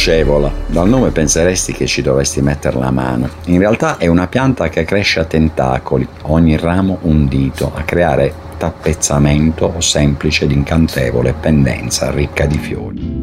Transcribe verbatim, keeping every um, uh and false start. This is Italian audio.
scevola. Dal nome penseresti che ci dovresti mettere la mano. In realtà è una pianta che cresce a tentacoli, ogni ramo un dito, a creare tappezzamento semplice di incantevole pendenza ricca di fiori.